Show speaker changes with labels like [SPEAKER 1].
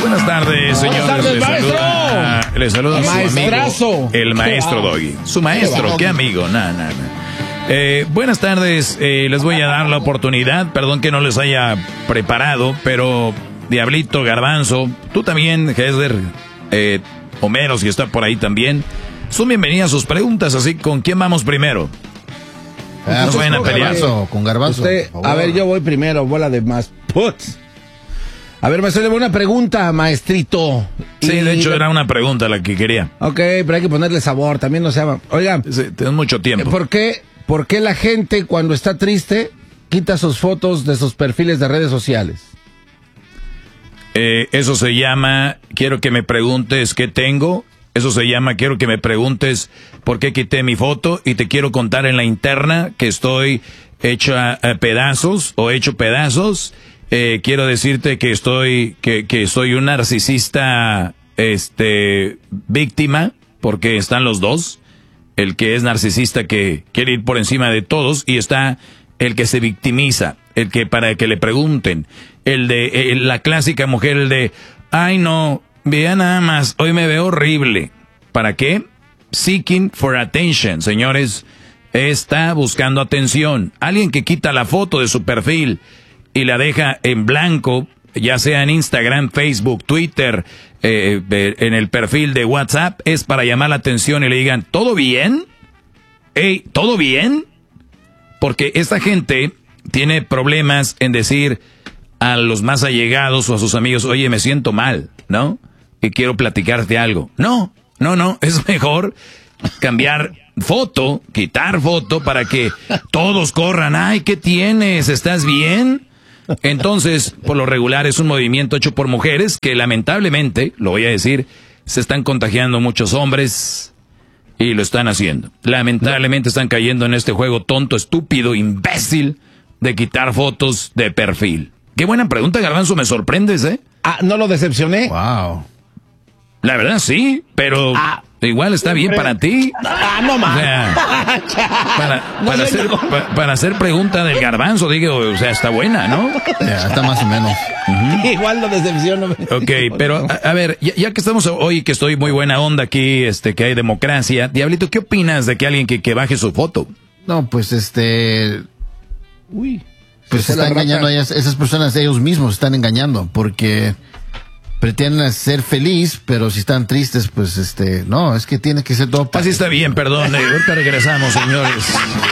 [SPEAKER 1] Buenas tardes, señores.
[SPEAKER 2] Buenas tardes, maestro.
[SPEAKER 1] Les saluda su
[SPEAKER 2] Maestrazo.
[SPEAKER 1] amigo, el maestro Doggy. Su maestro, qué amigo. Buenas tardes, les voy a dar la oportunidad. Perdón que no les haya preparado, pero Diablito, Garbanzo, tú también, Hesler, Homero, si está por ahí también. Son bienvenidas sus preguntas, así, ¿con quién vamos primero? No se vayan a pelear.
[SPEAKER 3] Con Garbanzo.
[SPEAKER 2] A ver, yo voy primero, bola de más puts. A ver, maestro, le voy a una pregunta, maestrito.
[SPEAKER 1] Sí, de hecho era una pregunta la que quería.
[SPEAKER 2] Ok, pero hay que ponerle sabor, también no se llama. Oiga,
[SPEAKER 1] sí, tenés mucho tiempo.
[SPEAKER 2] ¿Por qué la gente cuando está triste quita sus fotos de sus perfiles de redes sociales?
[SPEAKER 1] Eso se llama, quiero que me preguntes qué tengo. Eso se llama, quiero que me preguntes por qué quité mi foto y te quiero contar en la interna que estoy hecho a pedazos o hecho pedazos. Quiero decirte que soy un narcisista, víctima, porque están los dos. El que es narcisista que quiere ir por encima de todos y está el que se victimiza, el que para que le pregunten, el de la clásica mujer, el de, ay no, vea nada más, hoy me veo horrible. ¿Para qué? Seeking for attention, señores, está buscando atención. Alguien que quita la foto de su perfil y la deja en blanco, ya sea en Instagram, Facebook, Twitter, en el perfil de WhatsApp, es para llamar la atención y le digan, ¿todo bien? Hey, ¿todo bien? Porque esta gente tiene problemas en decir a los más allegados o a sus amigos, oye, me siento mal, ¿no? Y quiero platicarte algo. No, es mejor cambiar foto, quitar foto para que todos corran. Ay, ¿qué tienes? ¿Estás bien? Entonces, por lo regular es un movimiento hecho por mujeres que lamentablemente, lo voy a decir, se están contagiando muchos hombres y lo están haciendo. Lamentablemente están cayendo en este juego tonto, estúpido, imbécil de quitar fotos de perfil. Qué buena pregunta, Garbanzo, me sorprendes, ¿eh?
[SPEAKER 2] Ah, ¿no lo decepcioné?
[SPEAKER 3] Wow.
[SPEAKER 1] La verdad sí, pero igual está bien para ti.
[SPEAKER 2] No más.
[SPEAKER 1] O sea, para hacer pregunta del Garbanzo, digo, o sea, está buena, ¿no?
[SPEAKER 3] Ya, está más o menos.
[SPEAKER 2] Igual lo decepciono.
[SPEAKER 1] Ok, pero a ver, ya que estamos hoy, que estoy muy buena onda aquí, que hay democracia, Diablito, ¿qué opinas de que alguien que baje su foto?
[SPEAKER 3] No, pues
[SPEAKER 2] Uy.
[SPEAKER 3] pues se está engañando a esas personas, ellos mismos están engañando, porque pretenden ser feliz, pero si están tristes, pues no, es que tiene que ser todo.
[SPEAKER 1] Así está bien, perdón, ahorita regresamos, señores.